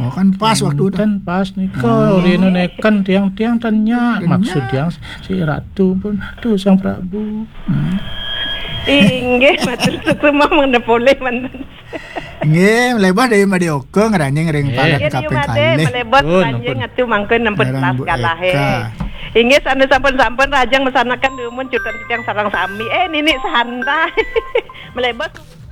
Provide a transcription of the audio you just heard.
Oh, kan pas waktu itu. Kan pas nika rene neken tiang-tiang tanya maksud yang si ratu pun tuh sang Prabu. Inggih matur sukma mendepole manten. Nggih, mlebah deui madioke ngranyeng ring palet kaping kalih. Melebot anjing atuh mangkeun nempet Jarang tas Bu kalahe. Eka. Inggih sampun-sampun rajang mesanakan dumun cutan titiang sarang sami. Nini santai. Melebot